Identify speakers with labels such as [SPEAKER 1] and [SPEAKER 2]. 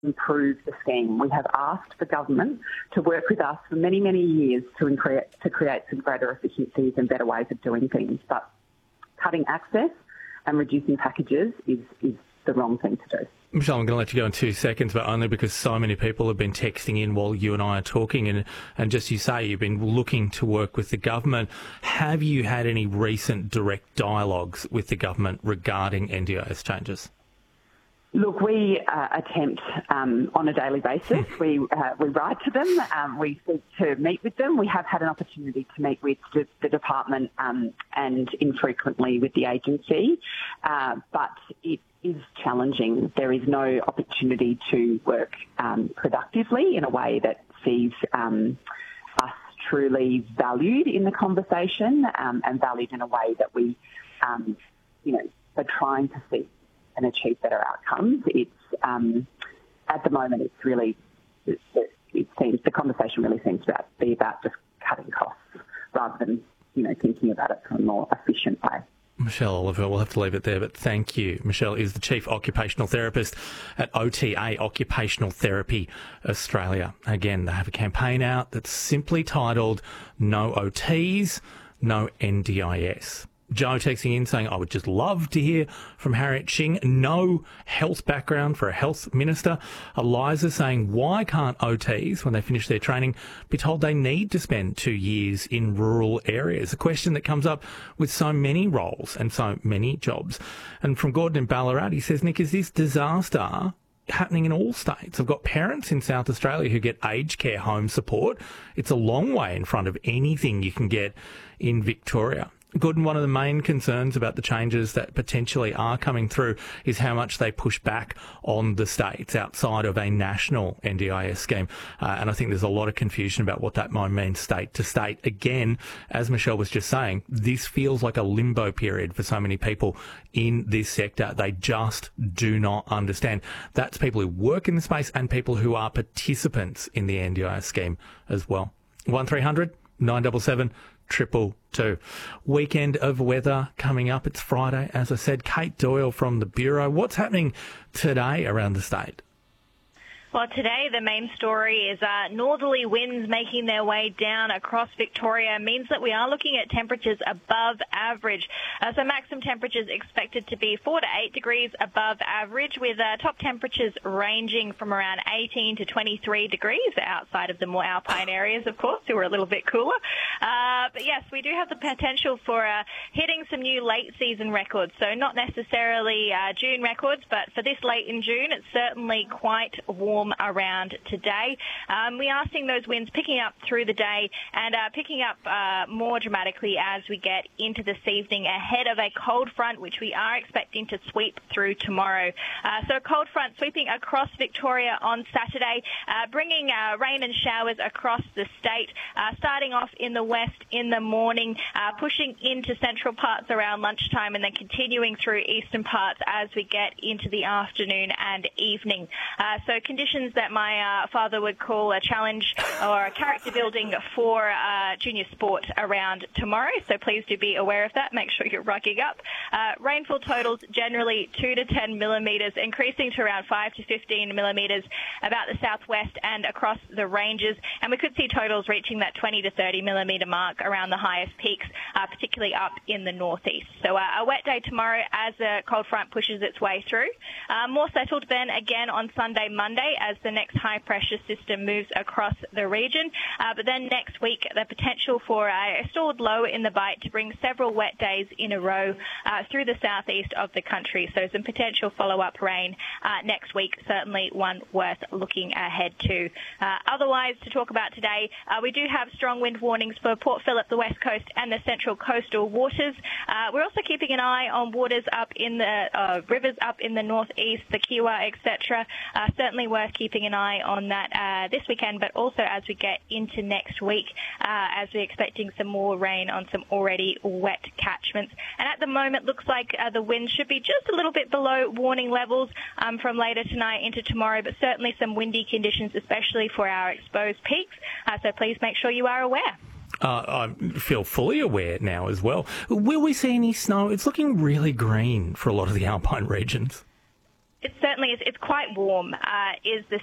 [SPEAKER 1] improve the scheme. We have asked the government to work with us for many, many years to create some greater efficiencies and better ways of doing things. But cutting access and reducing packages is the wrong thing to do.
[SPEAKER 2] Michelle, I'm going to let you go in 2 seconds, but only because so many people have been texting in while you and I are talking. And just you say you've been looking to work with the government. Have you had any recent direct dialogues with the government regarding NDIS changes?
[SPEAKER 1] Look, we attempt on a daily basis. We write to them. We seek to meet with them. We have had an opportunity to meet with the department and infrequently with the agency, but it is challenging. There is no opportunity to work productively in a way that sees us truly valued in the conversation and valued in a way that we, are trying to see and achieve better outcomes. It's at the moment, it's really, it seems the conversation really seems to be about just cutting costs rather than thinking about it from a more efficient way.
[SPEAKER 2] Michelle Oliver, we'll have to leave it there, but thank you. Michelle is the Chief Occupational Therapist at OTA, Occupational Therapy Australia. Again, they have a campaign out that's simply titled No OTs, No NDIS. Joe texting in saying, I would just love to hear from Harriet Shing. No health background for a health minister. Eliza saying, why can't OTs, when they finish their training, be told they need to spend 2 years in rural areas? A question that comes up with so many roles and so many jobs. And from Gordon in Ballarat, he says, Nick, is this disaster happening in all states? I've got parents in South Australia who get aged care home support. It's a long way in front of anything you can get in Victoria. Gordon, one of the main concerns about the changes that potentially are coming through is how much they push back on the states outside of a national NDIS scheme. And I think there's a lot of confusion about what that might mean state to state. Again, as Michelle was just saying, this feels like a limbo period for so many people in this sector. They just do not understand. That's people who work in the space and people who are participants in the NDIS scheme as well. 1300 977 222. Weekend of weather coming up. It's Friday, as I said. Kate Doyle from the Bureau. What's happening today around the state?
[SPEAKER 3] Well, today the main story is northerly winds making their way down across Victoria means that we are looking at temperatures above average. So maximum temperatures expected to be 4 to 8 degrees above average, with top temperatures ranging from around 18 to 23 degrees outside of the more alpine areas, of course, who are a little bit cooler. But yes, we do have the potential for hitting some new late season records. So not necessarily June records, but for this late in June, it's certainly quite warm around today. We are seeing those winds picking up through the day and picking up more dramatically as we get into this evening ahead of a cold front, which we are expecting to sweep through tomorrow. So a cold front sweeping across Victoria on Saturday, bringing rain and showers across the state, starting off in the west in the morning, pushing into central parts around lunchtime, and then continuing through eastern parts as we get into the afternoon and evening. So conditions that my father would call a challenge or a character building for junior sport around tomorrow. So please do be aware of that. Make sure you're rugging up. Rainfall totals generally 2 to 10 millimetres, increasing to around 5 to 15 millimetres about the southwest and across the ranges. And we could see totals reaching that 20 to 30 millimetre mark around the highest peaks, particularly up in the northeast. So a wet day tomorrow as the cold front pushes its way through. More settled then again on Sunday, Monday, as the next high-pressure system moves across the region. But then next week, the potential for a stored low in the Bight to bring several wet days in a row through the southeast of the country. So some potential follow-up rain next week, certainly one worth looking ahead to. Otherwise, to talk about today, we do have strong wind warnings for Port Phillip, the west coast, and the central coastal waters. We're also keeping an eye on waters up in the rivers up in the northeast, the Kiewa, etc. Certainly worth keeping an eye on that this weekend, but also as we get into next week, as we're expecting some more rain on some already wet catchments. And at the moment, looks like the wind should be just a little bit below warning levels from later tonight into tomorrow, but certainly some windy conditions, especially for our exposed peaks. So please make sure you are aware.
[SPEAKER 2] I feel fully aware now as well. Will we see any snow? It's looking really green for a lot of the alpine regions.
[SPEAKER 3] It certainly is. It's quite warm, is the